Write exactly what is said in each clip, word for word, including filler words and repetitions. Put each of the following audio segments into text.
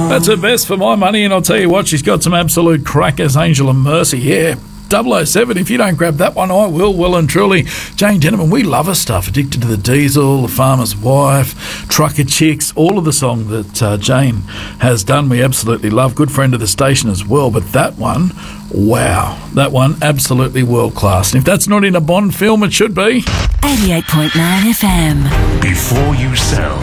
That's her best for my money, and I'll tell you what, she's got some absolute crackers. Angel and Mercy, yeah. double oh seven, if you don't grab that one, I will, well and truly. Jane Gentleman, we love her stuff. Addicted to the Diesel, The Farmer's Wife, Trucker Chicks, all of the song that uh, Jane has done, we absolutely love. Good friend of the station as well, but that one, wow, that one, absolutely world class. And if that's not in a Bond film, it should be. eighty-eight point nine F M. Before you sell,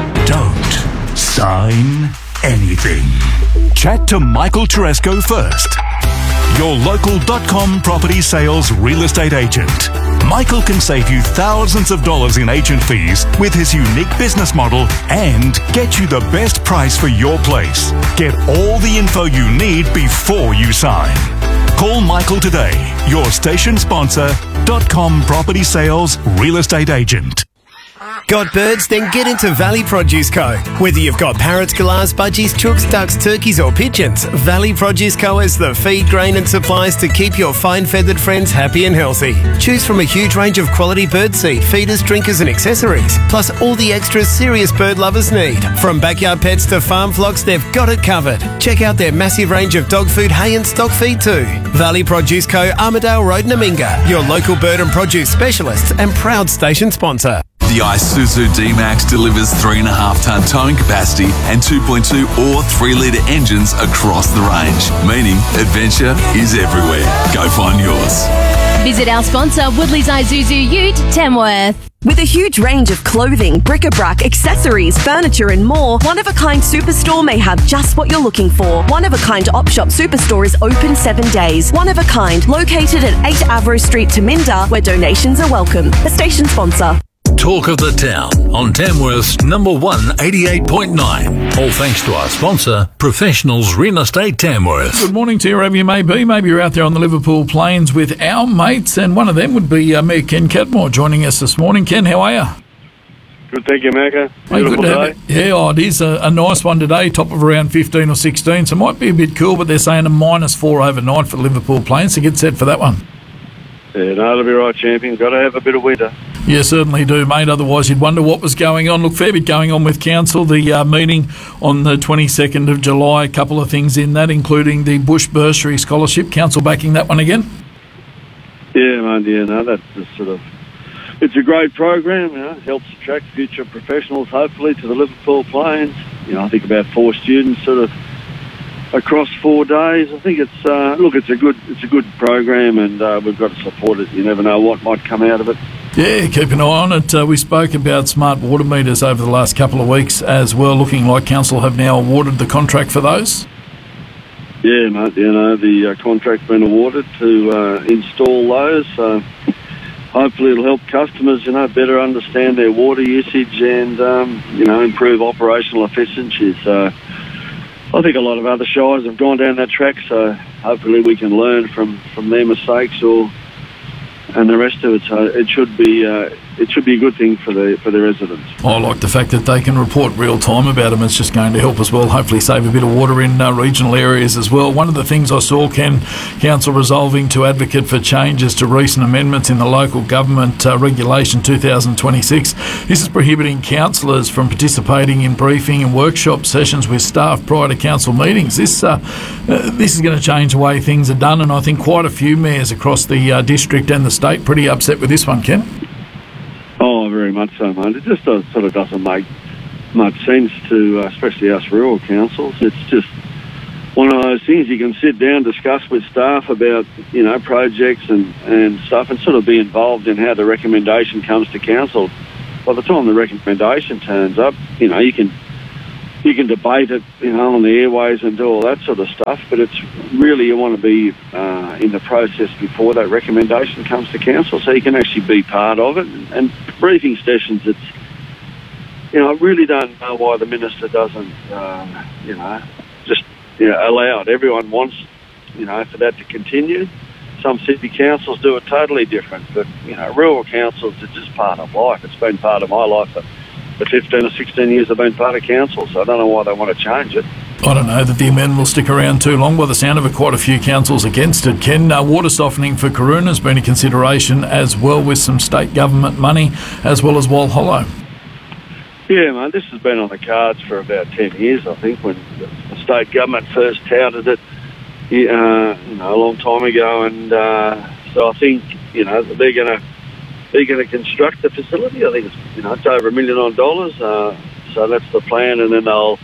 don't sign anything. Chat to Michael Teresco first. Your local dot com property sales real estate agent. Michael can save you thousands of dollars in agent fees with his unique business model and get you the best price for your place. Get all the info you need before you sign. Call Michael today, your station sponsor, .com property sales real estate agent. Got birds? Then get into Valley Produce Co. Whether you've got parrots, galahs, budgies, chooks, ducks, turkeys or pigeons, Valley Produce Co. has the feed, grain and supplies to keep your fine feathered friends happy and healthy. Choose from a huge range of quality bird seed, feeders, drinkers and accessories, plus all the extras serious bird lovers need. From backyard pets to farm flocks, they've got it covered. Check out their massive range of dog food, hay and stock feed too. Valley Produce Co. Armidale Road, Naminga, your local bird and produce specialist and proud station sponsor. The Isuzu D-Max delivers three point five tonne towing capacity and two point two or three litre engines across the range, meaning adventure is everywhere. Go find yours. Visit our sponsor, Woodley's Isuzu Ute, Tamworth. With a huge range of clothing, bric-a-brac, accessories, furniture and more, One of a Kind Superstore may have just what you're looking for. One of a Kind Op Shop Superstore is open seven days. One of a Kind, located at eight Avro Street, Taminda, where donations are welcome. A station sponsor. Talk of the town on Tamworth's number one eighty-eight point nine. All thanks to our sponsor, Professionals Real Estate Tamworth. Good morning to you, wherever you may be. Maybe you're out there on the Liverpool Plains with our mates, and one of them would be uh, me, Ken Catmore, joining us this morning. Ken, how are you? Good, thank you, Macca. Hey, good Beautiful to have day. you. Yeah, oh, it is a, a nice one today, top of around fifteen or sixteen, so it might be a bit cool, but they're saying a minus four overnight for the Liverpool Plains, so get set for that one. Yeah, no, it'll be right, champion. Got to have a bit of winter. You certainly do, mate. Otherwise, you'd wonder what was going on. Look, fair bit going on with Council. The uh, meeting on the twenty-second of July, a couple of things in that, including the Bush Bursary Scholarship. Council backing that one again? Yeah, man, yeah, no, that's just sort of... It's a great program, you know, helps attract future professionals, hopefully, to the Liverpool Plains. You know, I think about four students sort of across four days. I think it's, uh, look, it's a good it's a good program, and uh, we've got to support it. You never know what might come out of it. Yeah, keep an eye on it. Uh, we spoke about smart water meters over the last couple of weeks as well, looking like Council have now awarded the contract for those. Yeah, mate, you know, the uh, contract's been awarded to uh, install those, so hopefully it'll help customers, you know, better understand their water usage and, um, you know, improve operational efficiency. So I think a lot of other shires have gone down that track, so hopefully we can learn from, from their mistakes or and the rest of it. So it should be uh, it should be a good thing for the for the residents. I like the fact that they can report real time about them. It's just going to help as well, hopefully save a bit of water in uh, regional areas as well. One of the things I saw, Ken, Council resolving to advocate for changes to recent amendments in the Local Government uh, Regulation two thousand twenty-six. This is prohibiting councillors from participating in briefing and workshop sessions with staff prior to council meetings. This uh, uh, this is going to change the way things are done, and I think quite a few mayors across the uh, district and the state pretty upset with this one, Ken. Oh, very much so, mate. It just does, sort of doesn't make much sense to, uh, especially us rural councils. It's just one of those things you can sit down, discuss with staff about, you know, projects and, and stuff, and sort of be involved in how the recommendation comes to council. By the time the recommendation turns up, you know, you can you can debate it, you know, on the airways and do all that sort of stuff, but it's really, you want to be uh, in the process before that recommendation comes to council, so you can actually be part of it. And briefing sessions, it's, you know, I really don't know why the minister doesn't, um, you know, just, you know, allow it. Everyone wants, you know, for that to continue. Some city councils do it totally different, but, you know, rural councils are just part of life. It's been part of my life for the fifteen or sixteen years I've been part of council, so I don't know why they want to change it. I don't know that the amendment will stick around too long. By the sound of it, quite a few councils against it. Ken, uh, water softening for Karoona has been a consideration as well, with some state government money, as well as Walhollow. Yeah, mate, this has been on the cards for about ten years, I think, when the state government first touted it, uh, you know, a long time ago. And uh, so I think, you know, they're going to they're going to construct the facility. I think it's, you know, it's over a million odd dollars. Uh, so that's the plan, and then they'll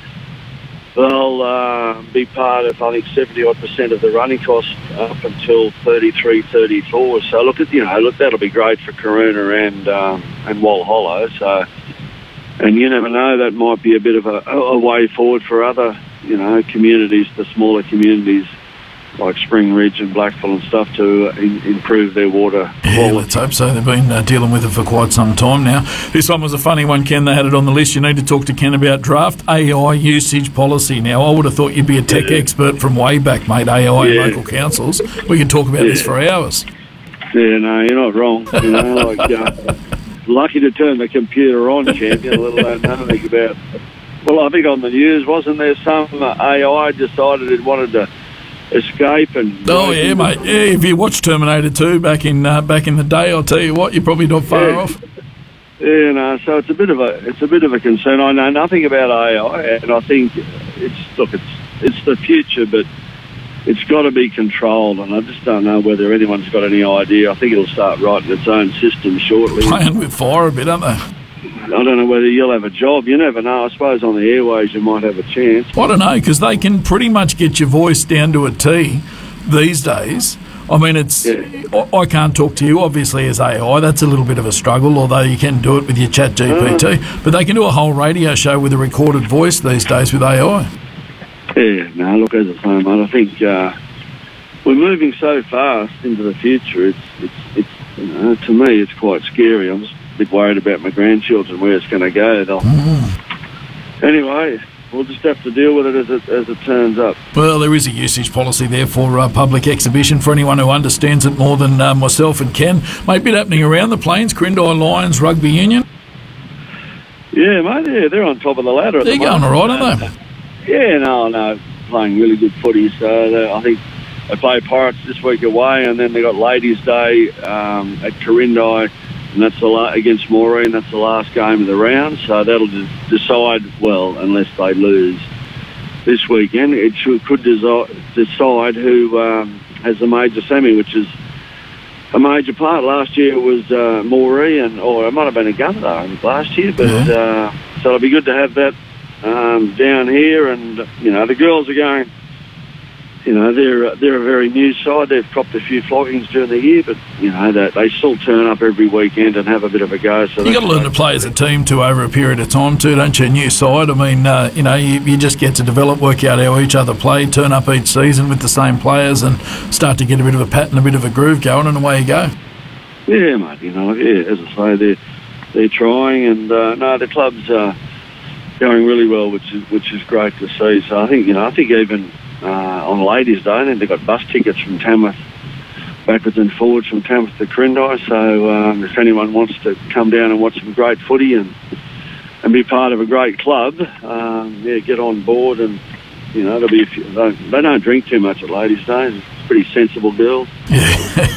they'll uh, be part of, I think, seventy odd percent of the running costs up until thirty-three, thirty-four. So look at, you know, look, that'll be great for Karoona and um, and Walhallow. So. And you never know, that might be a bit of a, a way forward for other, you know, communities, the smaller communities like Spring Ridge and Blackpool and stuff to uh, in, improve their water yeah, quality. Let's hope so. They've been uh, dealing with it for quite some time now. This one was a funny one, Ken. They had it on the list. You need to talk to Ken about draft A I usage policy. Now, I would have thought you'd be a tech yeah. expert from way back, mate, A I yeah. and local councils. We could talk about yeah. this for hours. Yeah, no, you're not wrong. You know, like... Uh, lucky to turn the computer on, champion, let alone know anything about. Well, I think on the news, wasn't there some uh, A I decided it wanted to escape and. Oh yeah, mate. Yeah, if you watched Terminator two back in uh, back in the day, I'll tell you what, you're probably not far yeah. off. Yeah, no. So it's a bit of a it's a bit of a concern. I know nothing about A I, and I think it's look, it's it's the future, but. It's got to be controlled, and I just don't know whether anyone's got any idea. I think it'll start writing its own system shortly. Playing with fire a bit, aren't they? I don't know whether you'll have a job. You never know. I suppose on the airways you might have a chance. I don't know, because they can pretty much get your voice down to a T these days. I mean, it's. Yeah. I, I can't talk to you, obviously, as A I. That's a little bit of a struggle, although you can do it with your Chat G P T. Uh, but they can do a whole radio show with a recorded voice these days with A I. Yeah, no, look, as I say, mate, I think uh, we're moving so fast into the future. It's, it's, it's, you know, to me, it's quite scary. I'm just a bit worried about my grandchildren, where it's going to go. Mm. Anyway, we'll just have to deal with it as it as it turns up. Well, there is a usage policy there for uh, public exhibition for anyone who understands it more than uh, myself and Ken. Mate, bit happening around the Plains, Crindai Lions Rugby Union. Yeah, mate, yeah, they're on top of the ladder at they're the going moment. all right, aren't they? Yeah, no, no, playing really good footy. So I think they play Pirates this week away, and then they got Ladies' Day um, at Corindai, and that's the la- against Maureen. That's the last game of the round. So that'll de- decide, well, unless they lose this weekend, it should, could desi- decide who um, has the major semi, which is a major part. Last year it was uh, Maureen, or it might have been a Gunnedah last year, but yeah. uh, so it'll be good to have that. Um, down here, and you know the girls are going. You know they're they're a very new side. They've copped a few floggings during the year, but you know they, they still turn up every weekend and have a bit of a go. So you got to learn to play as a team too over a period of time too, don't you? New side. I mean, uh, you know, you, you just get to develop, work out how each other play, turn up each season with the same players, and start to get a bit of a pattern, a bit of a groove going, and away you go. Yeah, mate. You know, yeah. As I say, they're they're trying, and uh, no, the club's. Uh, Going really well, which is which is great to see. So I think you know I think even uh, on Ladies' Day, I think they got bus tickets from Tamworth, backwards and forwards from Tamworth to Crindai. So um, if anyone wants to come down and watch some great footy and and be part of a great club, um, yeah, get on board. And you know, there'll be a few, they, they don't drink too much at Ladies' Day. It's pretty sensible girls. Yeah.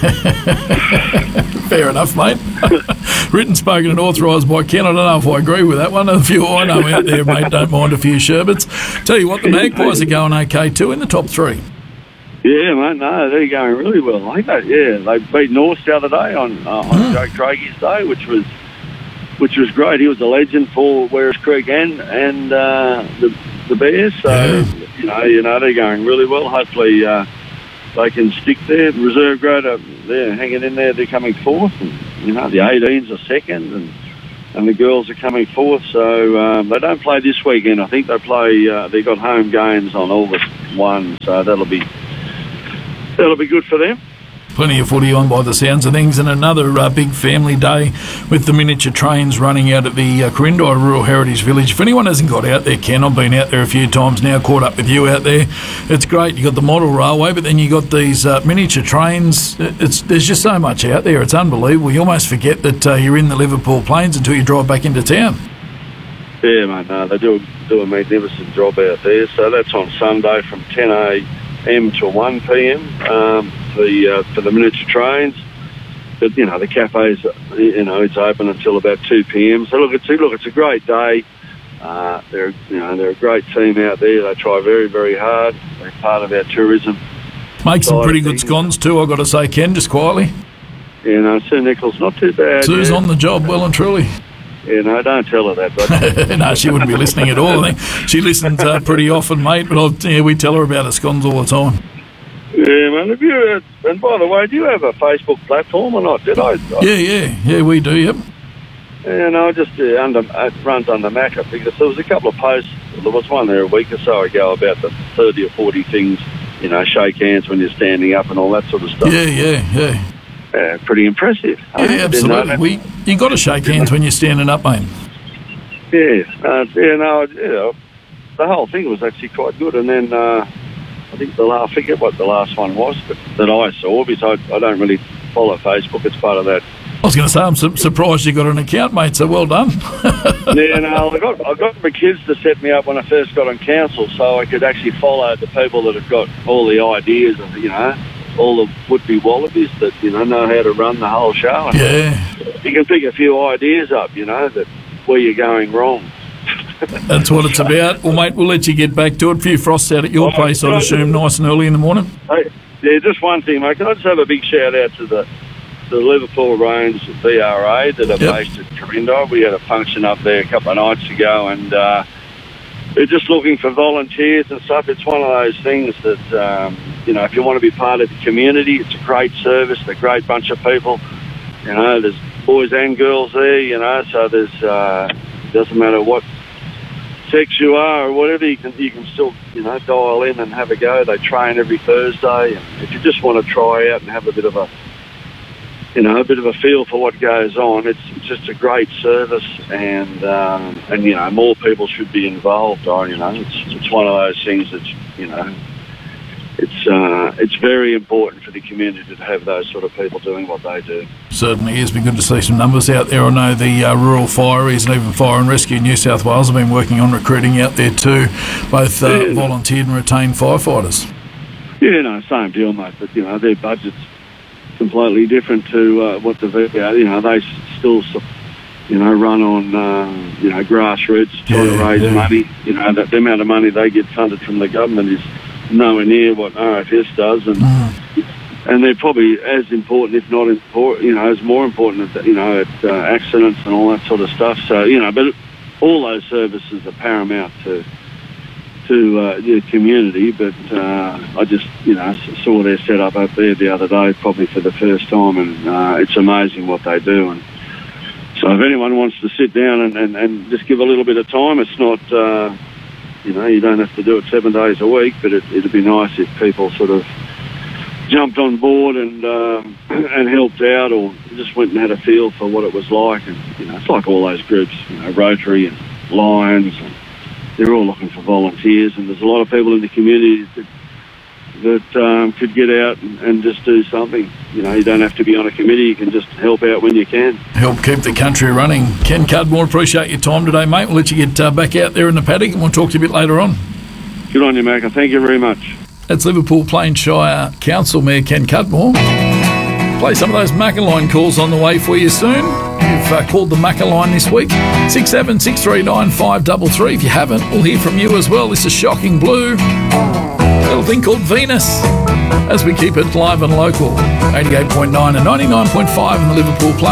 Fair enough, mate. Written, spoken and authorised by Ken. I don't know if I agree with that one. A few I know out there, mate, don't mind a few sherbets. Tell you what, the Magpies are going okay too in the top three. Yeah, mate, no, they're going really well. I think they, yeah, they beat North the other day on, uh, on mm. Joe Craiggie's day, which was which was great. He was a legend for Werris Creek and, and uh, the, the Bears. So, yeah. you know, you know, they're going really well. Hopefully uh, they can stick there. Reserve grade, uh, they're hanging in there. They're coming fourth. And, you know, the eighteens are second, and and the girls are coming fourth. So um, they don't play this weekend. I think they play. Uh, they got home games on August first, so that'll be that'll be good for them. Plenty of footy on by the sounds of things, and another uh, big family day with the miniature trains running out at the uh, Corindai Rural Heritage Village. If anyone hasn't got out there, Ken, I've been out there a few times now, caught up with you out there. It's great. You got the model railway, but then you got these uh, miniature trains. It's there's just so much out there. It's unbelievable. You almost forget that uh, you're in the Liverpool Plains until you drive back into town. Yeah, mate. No, they do do a magnificent job out there. So that's on Sunday from ten a m to one p m Um, for the uh, for the miniature trains. but you know the cafe's you know it's open until about two p.m. So look, it's look, it's a great day. Uh, they're you know they're a great team out there. They try very very hard. They're part of our tourism. Make some pretty good scones too, I've got to say, Ken, just quietly. You know, Sue Nichols, not too bad. Sue's yeah. on the job, well and truly. Yeah, no, don't tell her that. But no, she wouldn't be listening at all. I think she listens uh, pretty often, mate. But I'll, yeah, we tell her about the scones all the time. Yeah, man. Have you? Uh, and by the way, do you have a Facebook platform or not? Did I? Yeah, yeah, yeah. We do. Yep. Yeah, no, just uh, under it runs under Macca because there was a couple of posts. There was one there a week or so ago about the thirty or forty things. You know, shake hands when you're standing up and all that sort of stuff. Yeah, yeah, yeah. Uh, pretty impressive. Yeah, absolutely. We you got to shake hands when you're standing up, mate. Yeah, uh, yeah, no, you know, the whole thing was actually quite good. And then uh, I think the last, I forget what the last one was, but that I saw because I, I don't really follow Facebook. It's part of that. I was going to say, I'm su- surprised you got an account, mate. So well done. Yeah, no, I got I got my kids to set me up when I first got on council, so I could actually follow the people that have got all the ideas of you know. all the would-be wallabies that, you know, know how to run the whole show. And yeah. You can pick a few ideas up, you know, that where you're going wrong. That's what it's about. Well, mate, we'll let you get back to it. A few frosts out at your oh, place, I'd assume, nice and early in the morning. Hey, yeah, just one thing, mate. Can I just have a big shout-out to the, to the Liverpool Range V R A that are yep. based at Corinda. We had a function up there a couple of nights ago, and uh, we're just looking for volunteers and stuff. It's one of those things that... Um, You know, if you want to be part of the community, it's a great service. They're a great bunch of people. You know, there's boys and girls there, you know, so there's, uh, doesn't matter what sex you are or whatever, you can, you can still, you know, dial in and have a go. They train every Thursday. And if you just want to try out and have a bit of a, you know, a bit of a feel for what goes on, it's just a great service. And, um, and you know, more people should be involved. Or, you know, it's, it's one of those things that, you know, It's uh, it's very important for the community to have those sort of people doing what they do. Certainly is. Been good to see some numbers out there. I know the uh, rural fireys and even Fire and Rescue New South Wales have been working on recruiting out there too, both uh, yeah. volunteered and retained firefighters. Yeah, no, same deal, mate. But you know, their budget's completely different to uh, what the you know they still you know run on uh, you know grassroots trying yeah, to raise yeah. money. You know, that the amount of money they get funded from the government is nowhere near what R F S does, and mm. and they're probably as important, if not important, you know, as more important, at, you know, at uh, accidents and all that sort of stuff. So you know, but all those services are paramount to to uh, the community. But uh, I just you know saw their setup up there the other day, probably for the first time, and uh, it's amazing what they do. And so if anyone wants to sit down and, and, and just give a little bit of time, it's not. Uh, You know, you don't have to do it seven days a week, but it, it'd be nice if people sort of jumped on board and um, and helped out, or just went and had a feel for what it was like. And you know, it's like all those groups, you know, Rotary and Lions, and they're all looking for volunteers. And there's a lot of people in the community that that um, could get out and, and just do something. You know, you don't have to be on a committee. You can just help out when you can. Help keep the country running. Ken Cudmore, appreciate your time today, mate. We'll let you get uh, back out there in the paddock, and we'll talk to you a bit later on. Good on you, Macca. Thank you very much. That's Liverpool Plains Shire Council Mayor Ken Cudmore. Play some of those Macca line calls on the way for you soon. You've uh, called the Macca line this week. six seven six three nine five three three. If you haven't, we'll hear from you as well. This is Shocking Blue. Little thing called Venus, as we keep it live and local. eighty-eight point nine and ninety-nine point five in the Liverpool Plains.